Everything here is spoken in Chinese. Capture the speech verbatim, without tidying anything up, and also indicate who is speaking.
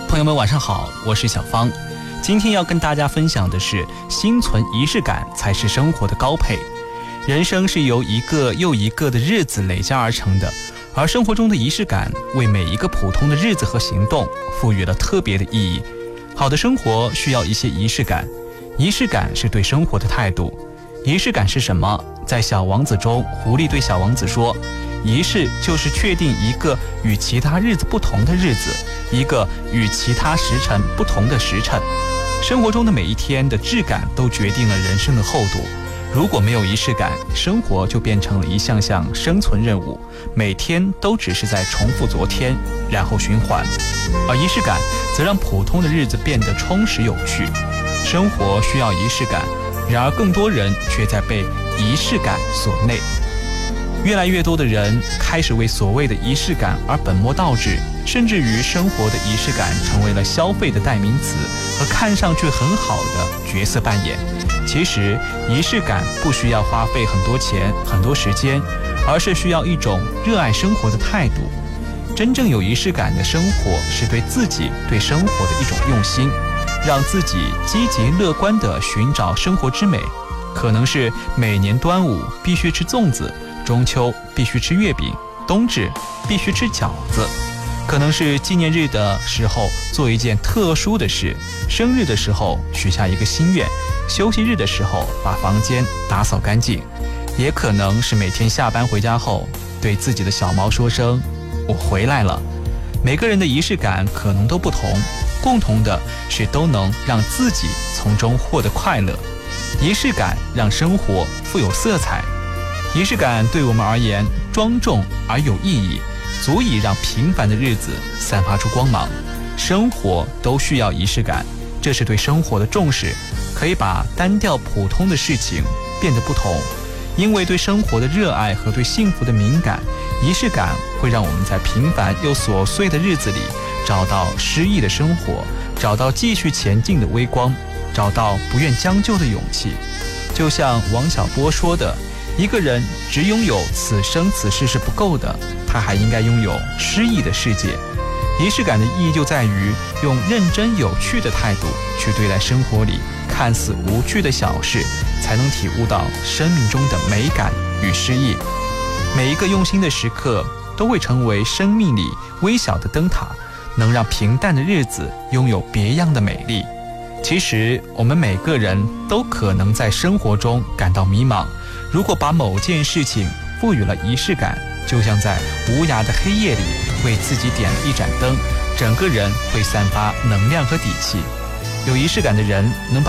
Speaker 1: 朋友们晚上好，我是小芳。今天要跟大家分享的是，心存仪式感才是生活的高配。人生是由一个又一个的日子累加而成的，而生活中的仪式感为每一个普通的日子和行动赋予了特别的意义。好的生活需要一些仪式感，仪式感是对生活的态度。仪式感是什么？在小王子中，狐狸对小王子说，仪式就是确定一个与其他日子不同的日子，一个与其他时辰不同的时辰。生活中的每一天的质感都决定了人生的厚度。如果没有仪式感，生活就变成了一项项生存任务，每天都只是在重复昨天，然后循环。而仪式感则让普通的日子变得充实有趣。生活需要仪式感，然而更多人却在被仪式感所累。越来越多的人开始为所谓的仪式感而本末倒置，甚至于生活的仪式感成为了消费的代名词和看上去很好的角色扮演。其实仪式感不需要花费很多钱很多时间，而是需要一种热爱生活的态度。真正有仪式感的生活是对自己对生活的一种用心，让自己积极乐观地寻找生活之美。可能是每年端午必须吃粽子，中秋必须吃月饼，冬至必须吃饺子。可能是纪念日的时候做一件特殊的事，生日的时候许下一个心愿，休息日的时候把房间打扫干净。也可能是每天下班回家后对自己的小猫说声我回来了。每个人的仪式感可能都不同，共同的是都能让自己从中获得快乐。仪式感让生活富有色彩，仪式感对我们而言庄重而有意义，足以让平凡的日子散发出光芒。生活都需要仪式感，这是对生活的重视，可以把单调普通的事情变得不同。因为对生活的热爱和对幸福的敏感，仪式感会让我们在平凡又琐碎的日子里找到诗意的生活，找到继续前进的微光，找到不愿将就的勇气。就像王小波说的，一个人只拥有此生此世是不够的，他还应该拥有诗意的世界。仪式感的意义就在于用认真有趣的态度去对待生活里看似无趣的小事，才能体悟到生命中的美感与诗意。每一个用心的时刻都会成为生命里微小的灯塔，能让平淡的日子拥有别样的美丽。其实我们每个人都可能在生活中感到迷茫，如果把某件事情赋予了仪式感，就像在无涯的黑夜里为自己点了一盏灯，整个人会散发能量和底气。有仪式感的人能把